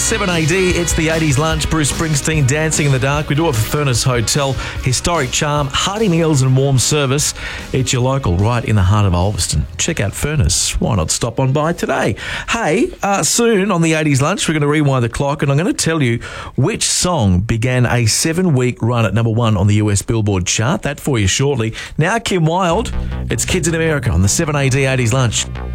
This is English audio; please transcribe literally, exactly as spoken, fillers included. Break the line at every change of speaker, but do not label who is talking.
seven A D, it's the eighties lunch. Bruce Springsteen, Dancing in the Dark. We do it for Furnace Hotel. Historic charm, hearty meals and warm service. It's your local right in the heart of Ulverston. Check out Furnace. Why not stop on by today? Hey, uh, soon on the eighties lunch, we're going to rewind the clock and I'm going to tell you which song began a seven-week run at number one on the U S Billboard chart. That for you shortly. Now, Kim Wilde, it's Kids in America on the seven A D eighties lunch.